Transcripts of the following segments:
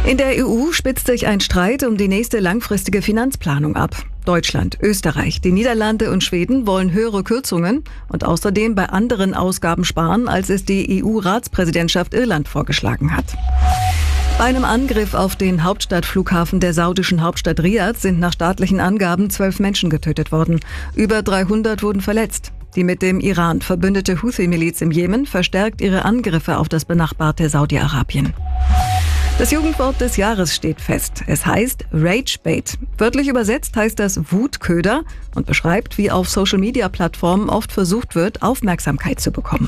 In der EU spitzt sich ein Streit um die nächste langfristige Finanzplanung ab. Deutschland, Österreich, die Niederlande und Schweden wollen höhere Kürzungen und außerdem bei anderen Ausgaben sparen, als es die EU-Ratspräsidentschaft Irland vorgeschlagen hat. Bei einem Angriff auf den Hauptstadtflughafen der saudischen Hauptstadt Riad sind nach staatlichen Angaben 12 Menschen getötet worden. Über 300 wurden verletzt. Die mit dem Iran verbündete Houthi-Miliz im Jemen verstärkt ihre Angriffe auf das benachbarte Saudi-Arabien. Das Jugendwort des Jahres steht fest. Es heißt Ragebait. Wörtlich übersetzt heißt das Wutköder und beschreibt, wie auf Social-Media-Plattformen oft versucht wird, Aufmerksamkeit zu bekommen.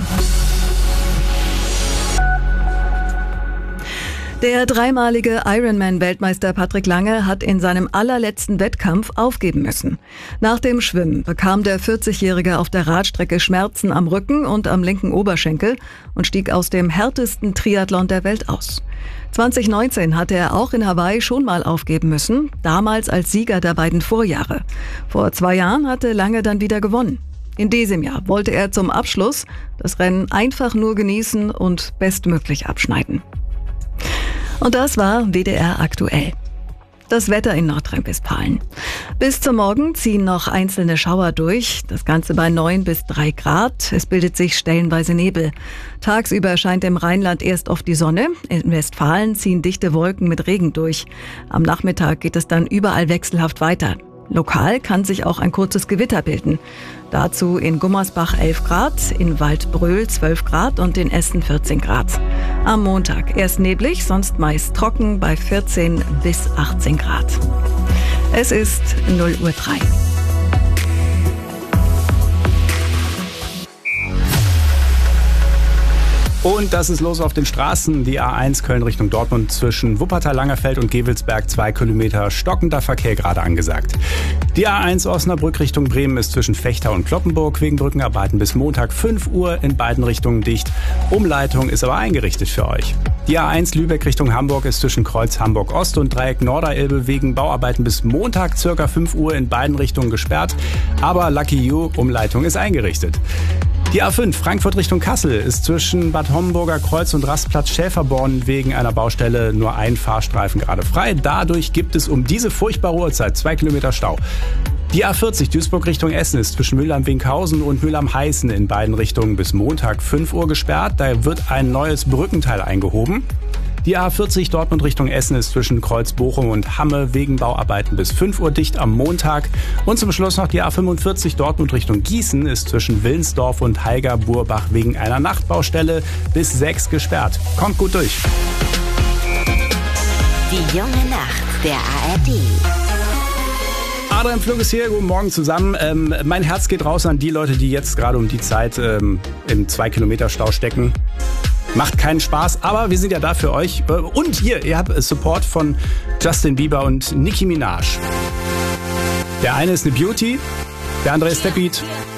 Der dreimalige Ironman-Weltmeister Patrick Lange hat in seinem allerletzten Wettkampf aufgeben müssen. Nach dem Schwimmen bekam der 40-Jährige auf der Radstrecke Schmerzen am Rücken und am linken Oberschenkel und stieg aus dem härtesten Triathlon der Welt aus. 2019 hatte er auch in Hawaii schon mal aufgeben müssen, damals als Sieger der beiden Vorjahre. Vor 2 Jahren hatte Lange dann wieder gewonnen. In diesem Jahr wollte er zum Abschluss das Rennen einfach nur genießen und bestmöglich abschneiden. Und das war WDR aktuell. Das Wetter in Nordrhein-Westfalen. Bis zum Morgen ziehen noch einzelne Schauer durch. Das Ganze bei 9 bis 3 Grad. Es bildet sich stellenweise Nebel. Tagsüber scheint im Rheinland erst oft die Sonne. In Westfalen ziehen dichte Wolken mit Regen durch. Am Nachmittag geht es dann überall wechselhaft weiter. Lokal kann sich auch ein kurzes Gewitter bilden. Dazu in Gummersbach 11 Grad, in Waldbröl 12 Grad und in Essen 14 Grad. Am Montag erst neblig, sonst meist trocken bei 14 bis 18 Grad. Es ist 0:03 Uhr. Und das ist los auf den Straßen. Die A1 Köln Richtung Dortmund zwischen Wuppertal-Langerfeld und Gewelsberg 2 Kilometer stockender Verkehr gerade angesagt. Die A1 Osnabrück Richtung Bremen ist zwischen Vechta und Cloppenburg wegen Brückenarbeiten bis Montag 5 Uhr in beiden Richtungen dicht. Umleitung ist aber eingerichtet für euch. Die A1 Lübeck Richtung Hamburg ist zwischen Kreuz Hamburg Ost und Dreieck Norderelbe wegen Bauarbeiten bis Montag ca. 5 Uhr in beiden Richtungen gesperrt. Aber Lucky You, Umleitung ist eingerichtet. Die A5 Frankfurt Richtung Kassel ist zwischen Bad Homburger Kreuz und Rastplatz Schäferborn wegen einer Baustelle nur ein Fahrstreifen gerade frei. Dadurch gibt es um diese furchtbare Uhrzeit 2 Kilometer Stau. Die A40 Duisburg Richtung Essen ist zwischen Mühlheim-Winkhausen und Mühlheim-Heißen in beiden Richtungen bis Montag 5 Uhr gesperrt. Da wird ein neues Brückenteil eingehoben. Die A40 Dortmund Richtung Essen ist zwischen Kreuz-Bochum und Hamme wegen Bauarbeiten bis 5 Uhr dicht am Montag. Und zum Schluss noch die A45 Dortmund Richtung Gießen ist zwischen Willensdorf und Heiger-Burbach wegen einer Nachtbaustelle bis 6 gesperrt. Kommt gut durch. Die junge Nacht der ARD. Adrian Flug ist hier, guten Morgen zusammen. Mein Herz geht raus an die Leute, die jetzt gerade um die Zeit im 2 Kilometer Stau stecken. Macht keinen Spaß, aber wir sind ja da für euch. Und ihr habt Support von Justin Bieber und Nicki Minaj. Der eine ist eine Beauty, der andere ist der Beat.